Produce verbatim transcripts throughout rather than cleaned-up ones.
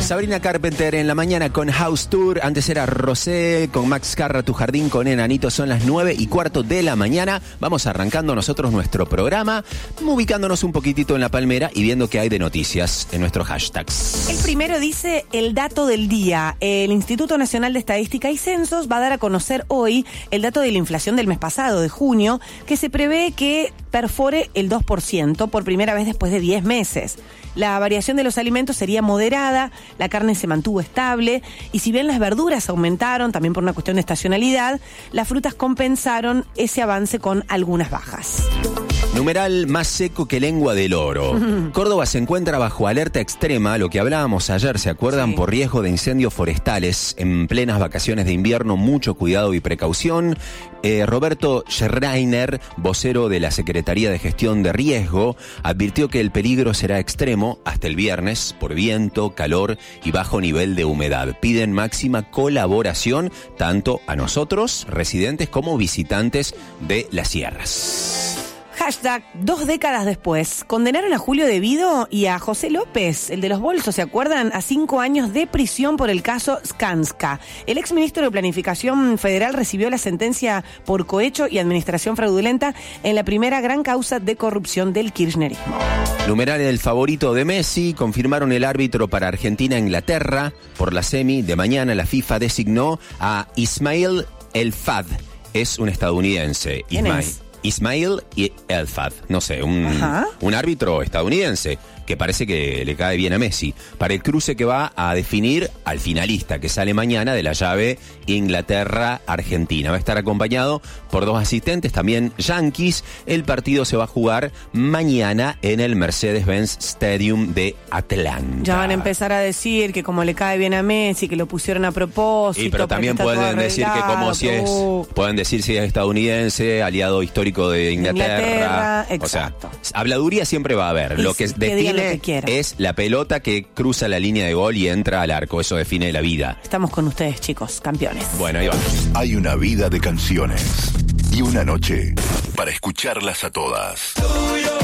Sabrina Carpenter en la mañana con House Tour. Antes era Rosé con Max Carra, Tu Jardín con Enanito. Son las nueve y cuarto de la mañana. Vamos arrancando nosotros nuestro programa, ubicándonos un poquitito en la palmera y viendo qué hay de noticias en nuestros hashtags. El primero dice el dato del día. El Instituto Nacional de Estadística y Censos va a dar a conocer hoy el dato de la inflación del mes pasado, de junio, que se prevé que perfore el dos por ciento por primera vez después de diez meses. La variación de los alimentos sería moderada, la carne se mantuvo estable y si bien las verduras aumentaron, también por una cuestión de estacionalidad, las frutas compensaron ese avance con algunas bajas. Numeral más seco que lengua del oro. Uh-huh. Córdoba se encuentra bajo alerta extrema, lo que hablábamos ayer, ¿se acuerdan? Sí. Por riesgo de incendios forestales en plenas vacaciones de invierno, mucho cuidado y precaución. Eh, Roberto Schreiner, vocero de la Secretaría de Gestión de Riesgo, advirtió que el peligro será extremo hasta el viernes por viento, calor y bajo nivel de humedad. Piden máxima colaboración tanto a nosotros, residentes, como visitantes de las sierras. Hashtag, dos décadas después, condenaron a Julio De Vido y a José López, el de los bolsos, ¿se acuerdan? A cinco años de prisión por el caso Skanska. El exministro de Planificación Federal recibió la sentencia por cohecho y administración fraudulenta en la primera gran causa de corrupción del kirchnerismo. Numeral el favorito de Messi, confirmaron el árbitro para Argentina-Inglaterra. Por la semi de mañana, la FIFA designó a Ismail El Fad. Es un estadounidense. ¿Quién Ismail. es? Ismail El Fad, no sé, un, un árbitro estadounidense que parece que le cae bien a Messi, para el cruce que va a definir al finalista que sale mañana de la llave Inglaterra-Argentina. Va a estar acompañado por dos asistentes, también yanquis. El partido se va a jugar mañana en el Mercedes-Benz Stadium de Atlanta. Ya van a empezar a decir que como le cae bien a Messi, que lo pusieron a propósito. Y pero también pueden decir que como si es, pueden decir si es estadounidense, aliado histórico de Inglaterra. Inglaterra, o sea, habladuría siempre va a haber. Y lo que que define que es la pelota que cruza la línea de gol y entra al arco. Eso define la vida. Estamos con ustedes, chicos, campeones. Bueno, ahí vamos. Hay una vida de canciones y una noche para escucharlas a todas. Tuyo,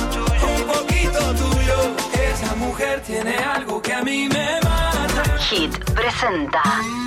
un poquito tuyo. Esa mujer tiene algo que a mí me mata. Hit presenta